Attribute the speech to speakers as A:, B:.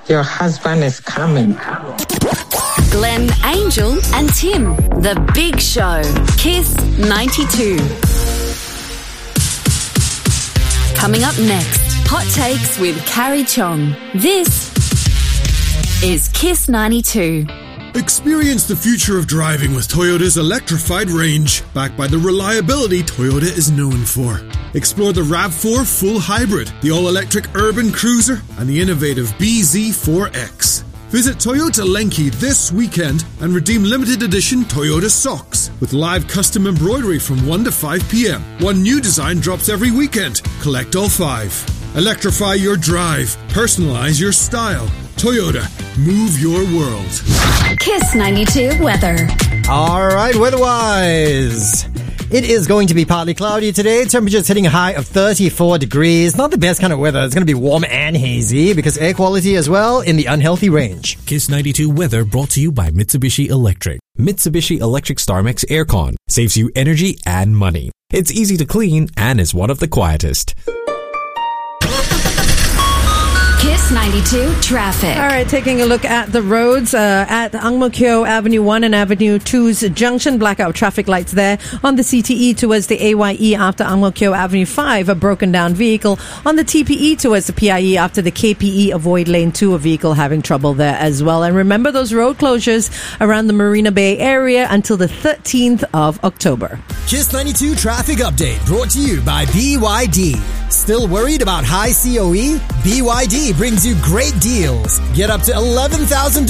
A: Your husband is coming.
B: Glenn, Angel and Tim. The Big Show. Kiss 92. Coming up next, Hot Takes with Carrie Chong. This is Kiss 92.
C: Experience the future of driving with Toyota's electrified range, backed by the reliability Toyota is known for. Explore the RAV4 full hybrid, the all-electric urban cruiser, and the innovative BZ4X. Visit Toyota Lenki this weekend and redeem limited edition Toyota socks with live custom embroidery from 1 to 5 p.m. One new design drops every weekend. Collect all 5. Electrify your drive. Personalize your style. Toyota, move your world.
B: Kiss 92 weather.
D: All right, weather-wise, it is going to be partly cloudy today. Temperatures hitting a high of 34 degrees. Not the best kind of weather. It's going to be warm and hazy because air quality as well in the unhealthy range.
E: Kiss 92 weather brought to you by Mitsubishi Electric. Mitsubishi Electric StarMax Aircon saves you energy and money. It's easy to clean and is one of the quietest.
B: Kiss 92 traffic.
F: All right, taking a look at the roads at Ang Mo Kio Avenue 1 and Avenue 2's junction. Blackout traffic lights there. On the CTE towards the AYE after Ang Mo Kio Avenue 5, a broken down vehicle. On the TPE towards the PIE after the KPE, avoid lane 2, a vehicle having trouble there as well. And remember those road closures around the Marina Bay area until the 13th of October.
D: Kiss 92 traffic update brought to you by BYD. Still worried about high COE? BYD brings you great deals. Get up to $11,000